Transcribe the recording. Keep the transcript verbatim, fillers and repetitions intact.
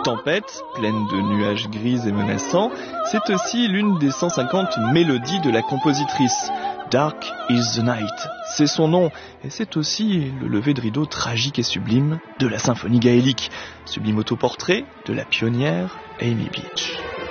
tempête, pleine de nuages gris et menaçants, c'est aussi l'une des cent cinquante mélodies de la compositrice. Dark is the Night, c'est son nom, et c'est aussi le lever de rideau tragique et sublime de la symphonie gaélique, sublime autoportrait de la pionnière Amy Beach.